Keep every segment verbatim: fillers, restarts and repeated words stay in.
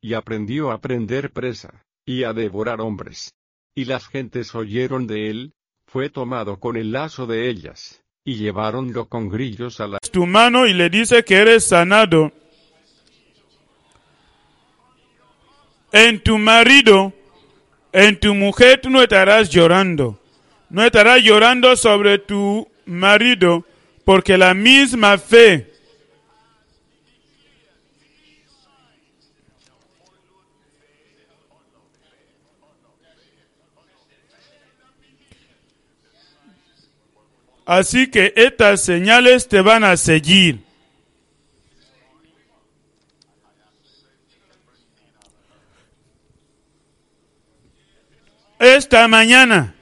y aprendió a prender presa, y a devorar hombres. Y las gentes oyeron de él, fue tomado con el lazo de ellas, y lleváronlo con grillos a la... Tu mano y le dice que eres sanado. En tu marido, en tu mujer tú no estarás llorando. No estarás llorando sobre tu marido, porque la misma fe así que estas señales te van a seguir. Esta mañana,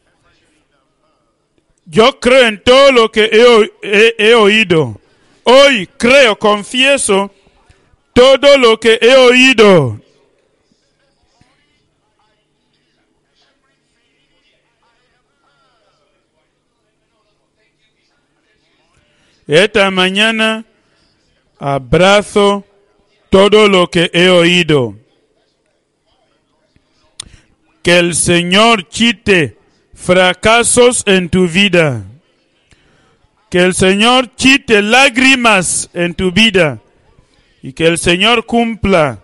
yo creo en todo lo que he, he, he oído. Hoy creo, confieso, todo lo que he oído. Esta mañana abrazo todo lo que he oído. Que el Señor quite fracasos en tu vida. Que el Señor quite lágrimas en tu vida. Y que el Señor cumpla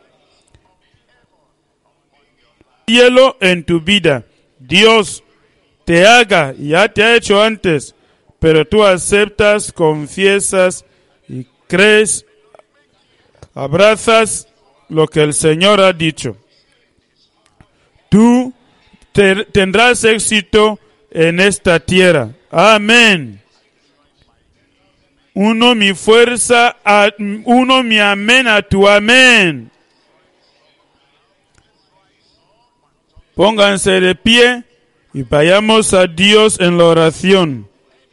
cielo en tu vida. Dios te haga, ya te ha hecho antes, pero tú aceptas, confiesas y crees, abrazas lo que el Señor ha dicho. Tú te, tendrás éxito en esta tierra. Amén. Uno mi fuerza, a, uno mi amén a tu amén. Pónganse de pie y vayamos a Dios en la oración.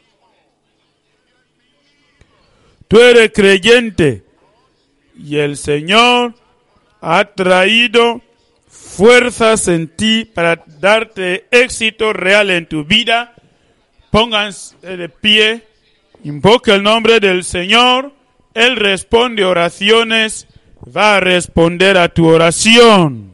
Tú eres creyente y el Señor ha traído fuerzas en ti para darte éxito real en tu vida. Pónganse de pie, invoca el nombre del Señor. Él responde oraciones, va a responder a tu oración.